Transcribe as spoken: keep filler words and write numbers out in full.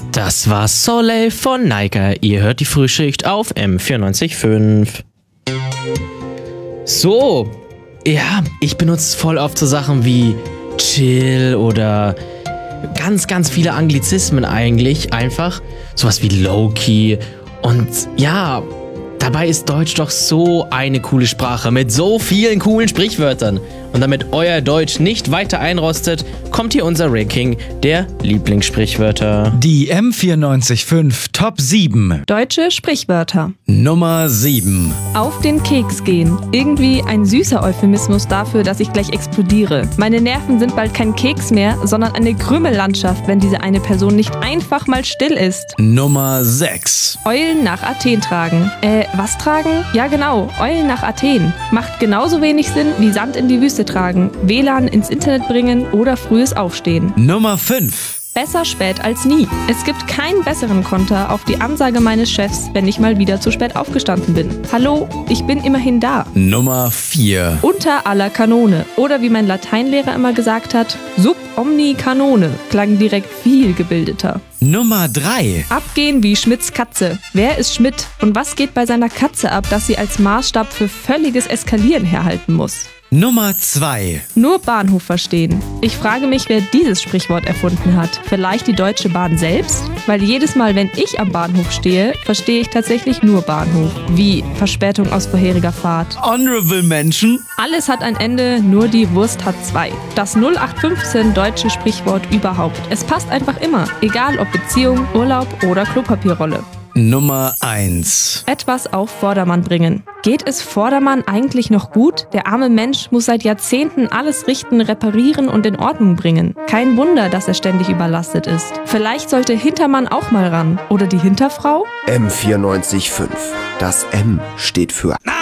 Das war Soleil von Naika. Ihr hört die Frühschicht auf M vierundneunzig Komma fünf. So, ja, ich benutze voll oft so Sachen wie chill oder ganz, ganz viele Anglizismen eigentlich. Einfach sowas wie low-key. Und ja, dabei ist Deutsch doch so eine coole Sprache mit so vielen coolen Sprichwörtern. Und damit euer Deutsch nicht weiter einrostet, kommt hier unser Ranking der Lieblingssprichwörter. Die M vierundneunzig Komma fünf Top sieben. Deutsche Sprichwörter. Nummer sieben. Auf den Keks gehen. Irgendwie ein süßer Euphemismus dafür, dass ich gleich explodiere. Meine Nerven sind bald kein Keks mehr, sondern eine Krümellandschaft, wenn diese eine Person nicht einfach mal still ist. Nummer sechs. Eulen nach Athen tragen. Äh, was tragen? Ja genau, Eulen nach Athen. Macht genauso wenig Sinn wie Sand in die Wüste tragen, W L A N ins Internet bringen oder frühes Aufstehen. Nummer fünf. Besser spät als nie. Es gibt keinen besseren Konter auf die Ansage meines Chefs, wenn ich mal wieder zu spät aufgestanden bin. Hallo, ich bin immerhin da. Nummer vier. Unter aller Kanone. Oder wie mein Lateinlehrer immer gesagt hat, sub omni canone. Klang direkt viel gebildeter. Nummer drei. Abgehen wie Schmidts Katze. Wer ist Schmidt und was geht bei seiner Katze ab, dass sie als Maßstab für völliges Eskalieren herhalten muss? Nummer zwei. Nur Bahnhof verstehen. Ich frage mich, wer dieses Sprichwort erfunden hat. Vielleicht die Deutsche Bahn selbst? Weil jedes Mal, wenn ich am Bahnhof stehe, verstehe ich tatsächlich nur Bahnhof. Wie Verspätung aus vorheriger Fahrt. Honorable Mention. Alles hat ein Ende, nur die Wurst hat zwei. Das null acht fünfzehn deutsche Sprichwort überhaupt. Es passt einfach immer. Egal ob Beziehung, Urlaub oder Klopapierrolle. Nummer eins. Etwas auf Vordermann bringen. Geht es Vordermann eigentlich noch gut? Der arme Mensch muss seit Jahrzehnten alles richten, reparieren und in Ordnung bringen. Kein Wunder, dass er ständig überlastet ist. Vielleicht sollte Hintermann auch mal ran. Oder die Hinterfrau? M vierundneunzig Komma fünf. Das M steht für